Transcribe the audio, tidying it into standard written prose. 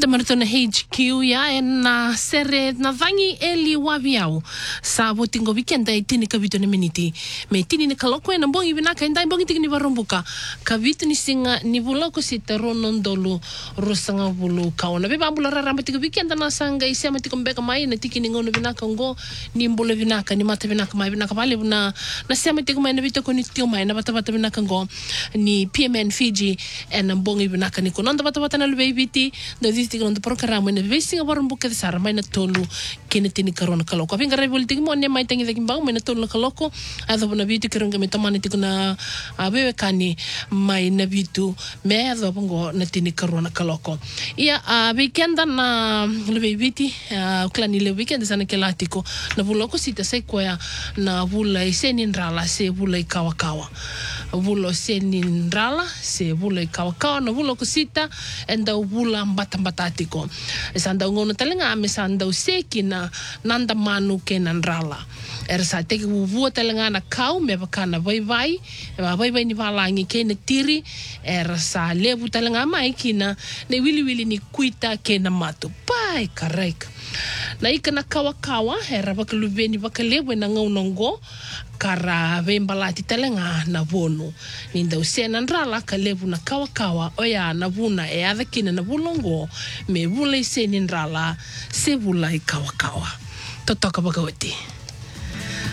Anda maratona HQ ya na sere na vangi eli waviau sa votingo weekend ai tini kavito na miniti me tini ni kaloko na bongi binaka indai bongi tini varombuka kavito ni singa ni vuloko sita ronondolu rosanga vulu kaona beba ambula raramba tiko weekend na sanga isi amatiko mbeka mai na tiki ni ngono binaka ngo ni mbule binaka ni mata binaka mai binaka vale na sema tiko mai na vito koni tio mai na bata binaka ngo ni PMN Fiji na bongi binaka ni kononda bata na lube biti diti kono programa na vesting varombuka de sara mai na tolu kene tini karona kaloko avinga rai voliti mo ne mai tangi dakimbang mai na tolu kaloko ado na viti keronga me tamani tiko na abewe kani mai na vitu me ado pongo na tini karona kaloko ia weekend na lebe viti klani le weekend sana kelatiko na vuloko sita sai koya na vula senin rala se vula kawa vulo senin rala se vula kawa na vuloko sita enda vula batambatatiko sanda ngono talenga ame sanda useki na nanda manu ke nandrala era sa teke vuvua talenga na kau me bakana vai ni valangi ke na tiri era sa levu talenga mai kina ne wili ni kuita ke na matu pai kareka na ika na kawa era bakaluveni bakalewe na ngaunongo kara vembalati talenga na vonu ninda usena ndrala kalevu na kawa oya na vuna e adakina na vulongo me vula iseni ndrala se vula i kawa totoka bagawati